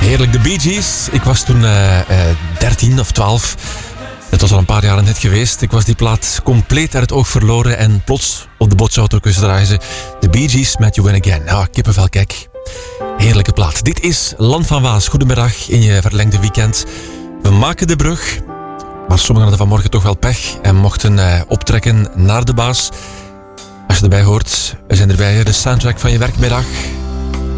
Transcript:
Heerlijk, de Bee Gees. Ik was toen 13 of 12. Het was al een paar jaar net geweest. Ik was die plaat compleet uit het oog verloren en plots op de botsauto's draaien ze de Bee Gees met You Win Again. Nou, kippenvel, kijk. Heerlijke plaat. Dit is Land van Waas. Goedemiddag in je verlengde weekend. We maken de brug, maar sommigen hadden vanmorgen toch wel pech en mochten optrekken naar de baas. Als je erbij hoort, we zijn erbij, de soundtrack van je werkmiddag.